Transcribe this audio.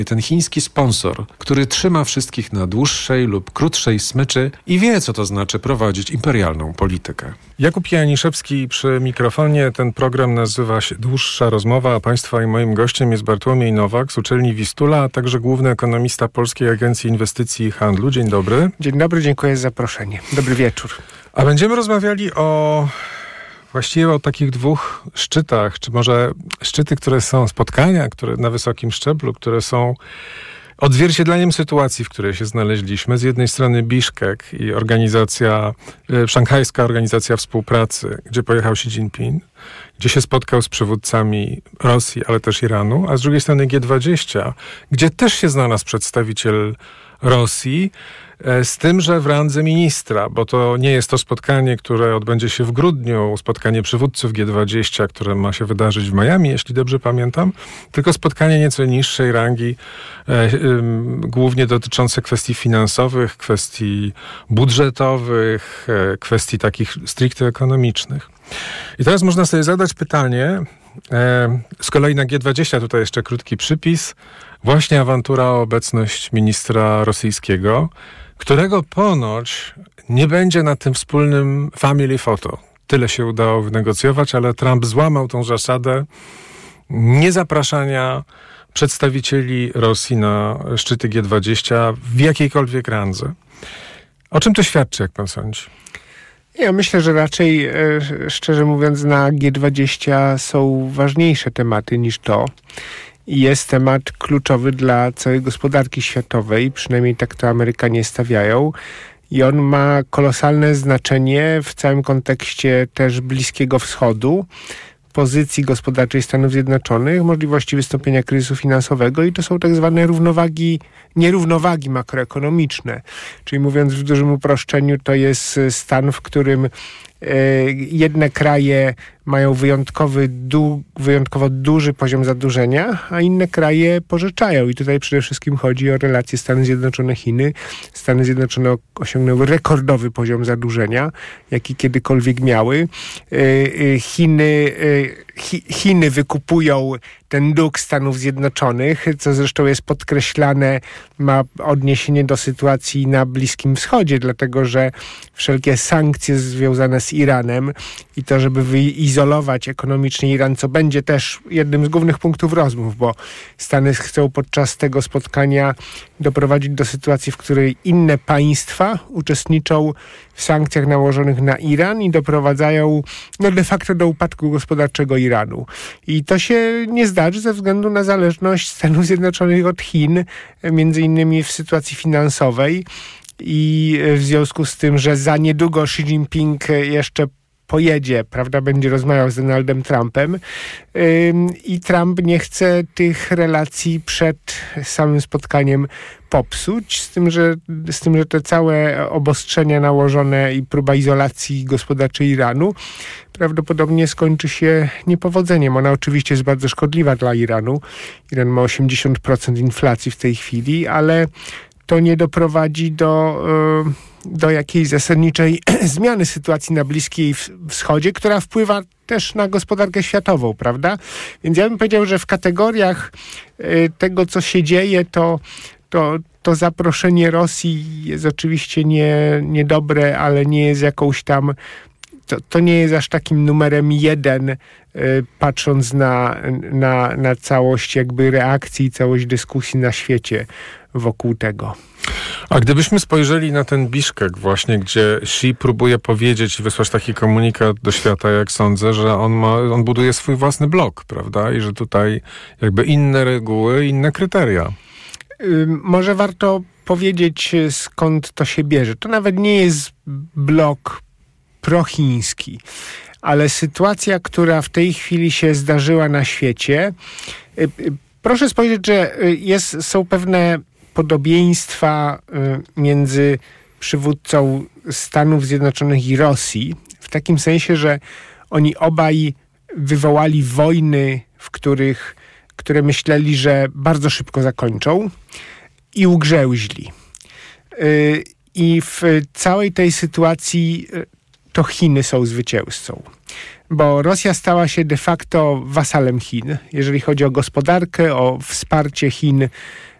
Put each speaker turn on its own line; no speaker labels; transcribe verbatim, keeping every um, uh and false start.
Ten chiński sponsor, który trzyma wszystkich na dłuższej lub krótszej smyczy i wie, co to znaczy prowadzić imperialną politykę.
Jakub Janiszewski przy mikrofonie. Ten program nazywa się Dłuższa Rozmowa, a Państwa i moim gościem jest Bartłomiej Nowak z uczelni Wistula, a także główny ekonomista Polskiej Agencji Inwestycji i Handlu. Dzień dobry.
Dzień dobry, dziękuję za zaproszenie. Dobry wieczór.
A będziemy rozmawiali o... Właściwie o takich dwóch szczytach, czy może szczyty, które są, spotkania, które na wysokim szczeblu, które są odzwierciedleniem sytuacji, w której się znaleźliśmy. Z jednej strony Biszkek i organizacja, e, Szanghajska Organizacja Współpracy, gdzie pojechał Xi Jinping, gdzie się spotkał z przywódcami Rosji, ale też Iranu, a z drugiej strony G dwadzieścia, gdzie też się znalazł przedstawiciel Rosji, z tym, że w randze ministra, bo to nie jest to spotkanie, które odbędzie się w grudniu, spotkanie przywódców G dwadzieścia, które ma się wydarzyć w Miami, jeśli dobrze pamiętam, tylko spotkanie nieco niższej rangi, e, e, głównie dotyczące kwestii finansowych, kwestii budżetowych, e, kwestii takich stricte ekonomicznych. I teraz można sobie zadać pytanie, e, z kolei na G dwadzieścia, tutaj jeszcze krótki przypis, właśnie awantura o obecność ministra rosyjskiego, którego ponoć nie będzie na tym wspólnym family photo. Tyle się udało wynegocjować, ale Trump złamał tą zasadę niezapraszania przedstawicieli Rosji na szczyty G dwadzieścia w jakiejkolwiek randze. O czym to świadczy, jak pan sądzi?
Ja myślę, że raczej, szczerze mówiąc, na G dwadzieścia są ważniejsze tematy niż to. I jest temat kluczowy dla całej gospodarki światowej, przynajmniej tak to Amerykanie stawiają. I on ma kolosalne znaczenie w całym kontekście też Bliskiego Wschodu, pozycji gospodarczej Stanów Zjednoczonych, możliwości wystąpienia kryzysu finansowego i to są tak zwane równowagi, nierównowagi makroekonomiczne. Czyli mówiąc w dużym uproszczeniu, to jest stan, w którym jedne kraje mają wyjątkowy, du, wyjątkowo duży poziom zadłużenia, a inne kraje pożyczają. I tutaj przede wszystkim chodzi o relacje Stany Zjednoczone-Chiny. Stany Zjednoczone osiągnęły rekordowy poziom zadłużenia, jaki kiedykolwiek miały. Chiny, Chiny wykupują ten dług Stanów Zjednoczonych, co zresztą jest podkreślane, ma odniesienie do sytuacji na Bliskim Wschodzie, dlatego że wszelkie sankcje związane z Iranem i to, żeby wyizolować ekonomicznie Iran, co będzie też jednym z głównych punktów rozmów, bo Stany chcą podczas tego spotkania doprowadzić do sytuacji, w której inne państwa uczestniczą w sankcjach nałożonych na Iran i doprowadzają no de facto do upadku gospodarczego Iranu. I to się nie zdarzy ze względu na zależność Stanów Zjednoczonych od Chin, między innymi w sytuacji finansowej. I w związku z tym, że za niedługo Xi Jinping jeszcze pojedzie, prawda, będzie rozmawiał z Donaldem Trumpem ym, i Trump nie chce tych relacji przed samym spotkaniem popsuć, z tym, że, z tym, że te całe obostrzenia nałożone i próba izolacji gospodarczej Iranu prawdopodobnie skończy się niepowodzeniem. Ona oczywiście jest bardzo szkodliwa dla Iranu. Iran ma osiemdziesiąt procent inflacji w tej chwili, ale to nie doprowadzi do, do jakiejś zasadniczej zmiany sytuacji na Bliskim Wschodzie, która wpływa też na gospodarkę światową, prawda? Więc ja bym powiedział, że w kategoriach tego, co się dzieje, to, to, to zaproszenie Rosji jest oczywiście nie, niedobre, ale nie jest jakąś tam... To, to nie jest aż takim numerem jeden, y, patrząc na, na, na całość jakby reakcji i całość dyskusji na świecie wokół tego.
A gdybyśmy spojrzeli na ten Biszkek właśnie, gdzie Xi próbuje powiedzieć i wysłać taki komunikat do świata, jak sądzę, że on ma, on buduje swój własny blok, prawda? I że tutaj jakby inne reguły, inne kryteria.
Y, może warto powiedzieć, skąd to się bierze. To nawet nie jest blok prochiński, ale sytuacja, która w tej chwili się zdarzyła na świecie, proszę spojrzeć, że jest, są pewne podobieństwa między przywódcą Stanów Zjednoczonych i Rosji, w takim sensie, że oni obaj wywołali wojny, w których, które myśleli, że bardzo szybko zakończą i ugrzęźli. I w całej tej sytuacji to Chiny są zwycięzcą. Bo Rosja stała się de facto wasalem Chin, jeżeli chodzi o gospodarkę, o wsparcie Chin